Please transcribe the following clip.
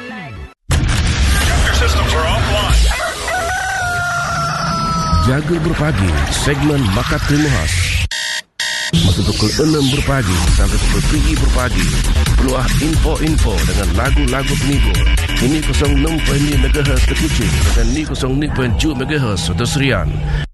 Your systems are offline. Jaga berpagi, segmen Bakat Terima Khas. Masa pukul 6 berpagi sampai pukul 7 berpagi. Peluah info-info dengan lagu-lagu penghibur. Ini 06.5 MHz Kuching dengan 107 MHz Serian.